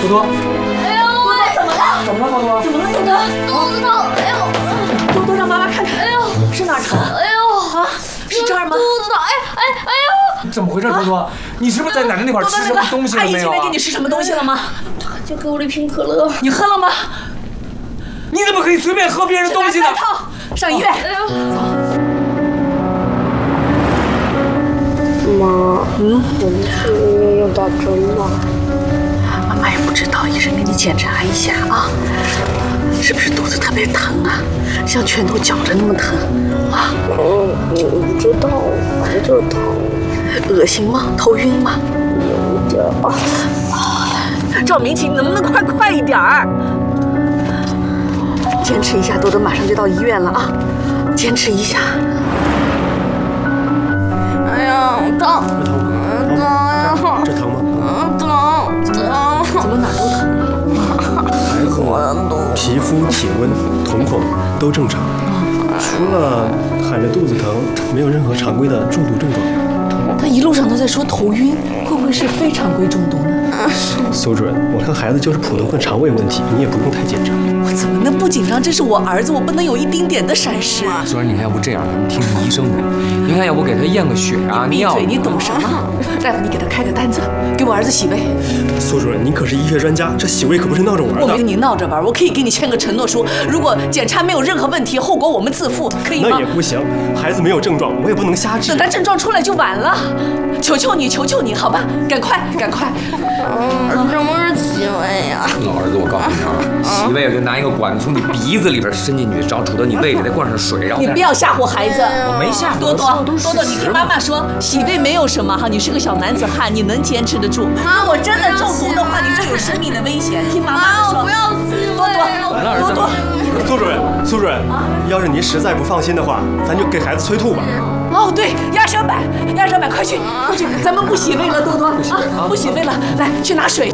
多多， 哎呦喂！ 怎么了？怎么了，多多？ 怎么了，多多？肚子疼！哎呦！ 多多，让妈妈看看。 哎呦！ 是哪儿疼？ 哎呦！ 啊，是这儿吗？ 肚子疼！哎呦！ 怎么回事，多多？你是不是在奶奶那块吃什么东西了没有啊？ 阿姨今天给你吃什么东西了吗？ 他就给我了一瓶可乐。 你喝了吗？ 你怎么可以随便喝别人东西呢？ 上医院。 哎呦！ 妈，我们是不是要打针了？ 妈妈也不知道，医生给你检查一下啊，是不是肚子特别疼啊？像拳头绞着那么疼啊？ 我不知道，反正就是疼。 恶心吗？头晕吗？ 有一点吧。 赵明琴，能不能快一点儿？坚持一下，多多马上就到医院了啊！坚持一下。 哎呀，疼！疼呀！ 这疼吗？ 疼！ 怎么哪都疼？ 孩子皮肤、体温、瞳孔都正常，除了喊着肚子疼，没有任何常规的中毒症状。 他一路上都在说头晕，会不会是非常规中毒呢？ 苏主任，我看孩子就是普通的肠胃问题，你也不用太紧张。 我怎么能不紧张？这是我儿子，我不能有一丁点的闪失。 主任，你看要不这样，咱们听听医生的。您看要不给他验个血啊？ 闭嘴，你懂什么？大夫，你给他开个单子，给我儿子洗胃。 苏主任，您可是医学专家，这洗胃可不是闹着玩的。 我没跟你闹着玩，我可以给你签个承诺书，如果检查没有任何问题，后果我们自负，可以吗？ 那也不行，孩子没有症状，我也不能瞎治。 等他症状出来就晚了，求求你，好吧，赶快！ 什么是洗胃呀？ 老儿子，我告诉你啊，洗胃就拿一个管子从你鼻子里边伸进去，然后杵到你胃里，再灌上水，然后你不要吓唬孩子。 我没吓唬。 多多，你听妈妈说，洗胃没有什么哈，你是个小男子汉，你能坚持得住。如果真的中毒的话，你就有生命的危险。听妈妈说。 我不要洗胃。 多。 苏主任，要是您实在不放心的话，咱就给孩子催吐吧。 哦，对，压舌板，快去，咱们不洗胃了，多多啊，不洗胃了，来去拿水。